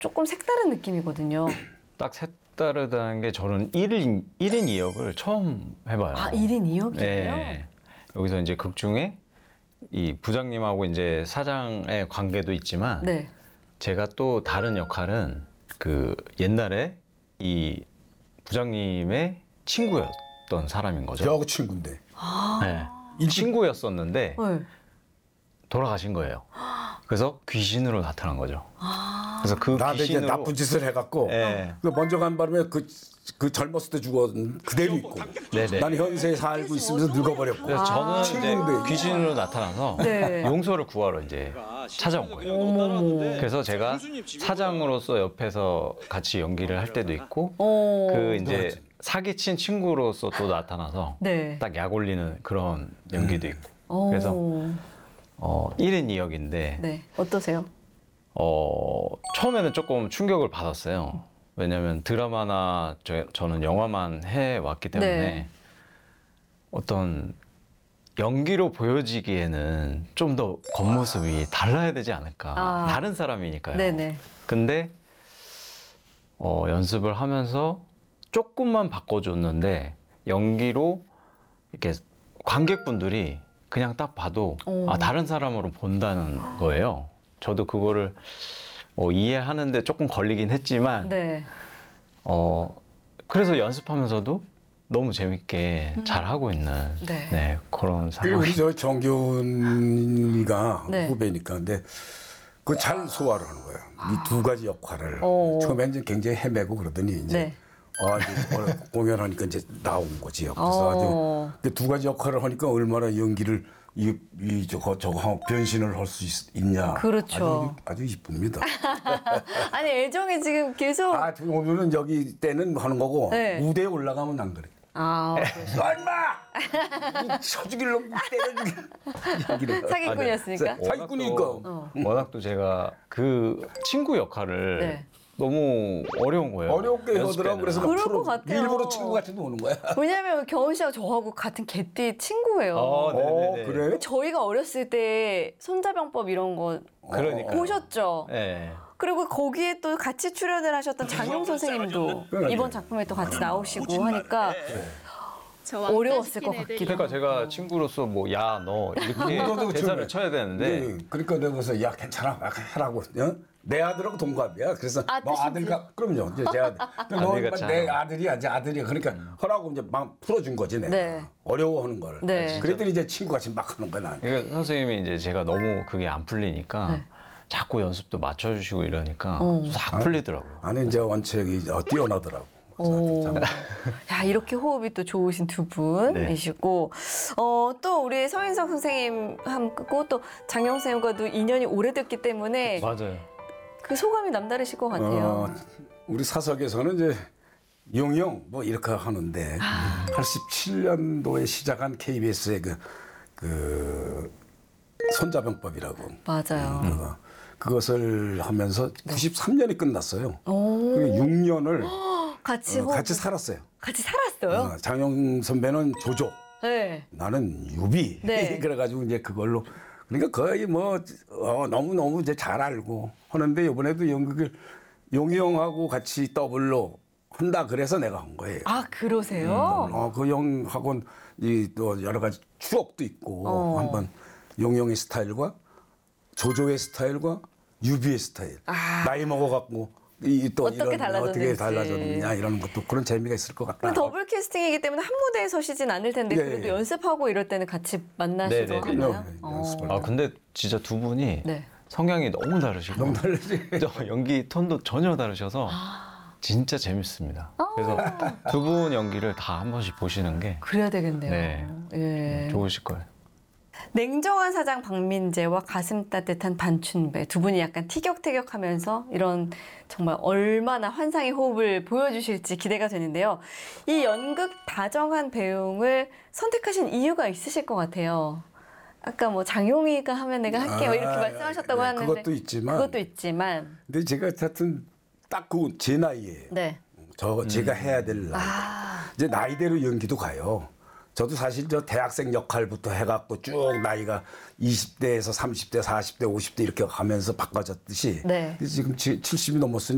조금 색다른 느낌이거든요. 딱 색다르다는 게 저는 1인 2역을 처음 해봐요. 아, 1인 2역이에요? 네. 여기서 이제 극 중에 이 부장님하고 이제 사장의 관계도 있지만 네. 제가 또 다른 역할은 그 옛날에 이 부장님의 친구였던 사람인 거죠. 저하고 친구인데. 네. 친구였었는데 네. 돌아가신 거예요. 그래서 귀신으로 나타난 거죠. 그래서 그 나한테 이제 귀신으로 나쁜 짓을 해갖고 네. 그 먼저 간 바람에 그 젊었을 때 죽은 그대로 있고 네네. 나는 현세에 살고 있으면서 늙어버렸고 그래서 저는 이제 친구인데. 귀신으로 나타나서 네. 용서를 구하러 이제 찾아온 거예요. 그래서 제가 사장으로서 옆에서 같이 연기를 할 때도 있고 그 이제 사기친 친구로서 또 나타나서 네. 딱 약 올리는 그런 연기도 있고 오. 그래서 1인 2역인데 네. 어떠세요? 처음에는 조금 충격을 받았어요. 왜냐하면 드라마나 저는 영화만 해왔기 때문에 네. 어떤 연기로 보여지기에는 좀 더 겉모습이 달라야 되지 않을까. 아. 다른 사람이니까요. 네네. 근데 연습을 하면서 조금만 바꿔줬는데 연기로 이렇게 관객분들이 그냥 딱 봐도 아, 다른 사람으로 본다는 거예요. 저도 그거를 이해하는데 조금 걸리긴 했지만 네. 그래서 연습하면서도 너무 재밌게 잘 하고 있는 네. 그런 그리고 상황. 우리 저 정규훈이가 네. 후배니까 근데 그 잘 소화를 하는 거예요. 이 두 가지 역할을 오. 처음엔 이제 굉장히 헤매고 그러더니 이제 네. 이제 공연하니까 이제 나온 거지. 그래서 아주 그 두 가지 역할을 하니까 얼마나 연기를 저거 변신을 할 수 있냐. 그렇죠. 아주 이쁩니다. 아니, 애정이 지금 계속. 오늘은 여기 때는 하는 거고 네. 무대에 올라가면 안 그래. 얼마! 쳐죽일 놈 때려주길. 사기꾼이었으니까. 사기꾼이니까. 워낙 또 제가 그 친구 역할을 네. 너무 어려운 거예요. 어렵게 연습 하더라고. 때는. 그래서 그럴 프로 것 같아요. 일부러 친구 같이 노는 거야. 왜냐면 겨운 씨하고 저하고 같은 개띠 친구예요. 네네네. 그래? 저희가 어렸을 때 손자병법 이런 거 그러니까요. 보셨죠? 네. 그리고 거기에 또 같이 출연을 하셨던 장용 선생님도 이번 작품에 또 같이 나오시고 하니까 어려웠을 것 같기도 그러니까 하고. 제가 친구로서 뭐 야 너 이렇게 너도 대사를 좀- 쳐야 되는데 그러니까 내가 그래서 야 괜찮아 막 하라고. 어? 내 아들하고 동갑이야. 그래서 아, 너 뜻인지. 아들과 그럼요. 이제 제 아들. 아들 같이 너내 하라고. 아들이야, 이제 아들이야. 그러니까 하라고 이제 막 풀어준 거지 내가. 네. 어려워하는 걸. 네. 그랬더니 이제 친구같이 막 하는 거야 난. 그러니까 선생님이 이제 제가 너무 그게 안 풀리니까 네. 자꾸 연습도 맞춰주시고 이러니까 싹 풀리더라고요. 아니 이제 원칙이 뛰어나더라고. 오. 참. 야, 이렇게 호흡이 또 좋으신 두 분이시고, 또 우리 서인석 선생님하고 또 장영 선생님과도 인연이 오래됐기 때문에 맞아요. 그 소감이 남다르실 것 같아요. 우리 사석에서는 이제 용영 뭐 이렇게 하는데 87년도에 시작한 KBS의 그 손자병법이라고 맞아요. 그것을 하면서 93년이 끝났어요. 오. 그리고 6년을 같이 호흡, 같이 살았어요. 같이 살았어요? 장영 선배는 조조, 네. 나는 유비. 네. 그래가지고 이제 그걸로 그러니까 거의 뭐 너무 이제 잘 알고 하는데 이번에도 연극을 용영하고 같이 더블로 한다 그래서 내가 한 거예요. 아, 그러세요? 그 영하고 또 여러 가지 추억도 있고 한번 용영의 스타일과 조조의 스타일과 유비의 스타일 나이 먹어갖고 또 어떻게 이런 달라졌는지. 어떻게 달라졌느냐 이런 것도 그런 재미가 있을 것 같다. 근데 더블 캐스팅이기 때문에 한 무대에 서시진 않을 텐데 예, 그래도 예. 연습하고 이럴 때는 같이 만나시고 네네네. 하나요? 연습을. 아 근데 진짜 두 분이 네. 성향이 너무 다르시고 너무 다르지. 저 연기 톤도 전혀 다르셔서 진짜 재밌습니다. 그래서 두 분 연기를 다 한 번씩 보시는 게 그래야 되겠네요. 네. 예. 좋으실 거예요. 냉정한 사장 박민재와 가슴 따뜻한 반춘배 두 분이 약간 티격태격하면서 이런 정말 얼마나 환상의 호흡을 보여주실지 기대가 되는데요. 이 연극 다정한 배웅을 선택하신 이유가 있으실 것 같아요. 아까 뭐 장용이가 하면 내가 할게요 이렇게 말씀하셨다고 네, 하는데 그것도 있지만 근데 제가 하여튼 딱 그 제 나이에 네. 제가 해야 될 나이 이제 나이대로 연기도 가요. 저도 사실 저 대학생 역할부터 해갖고 쭉 나이가 20대에서 30대, 40대, 50대 이렇게 가면서 바꿔졌듯이 네. 지금 70이 넘었으니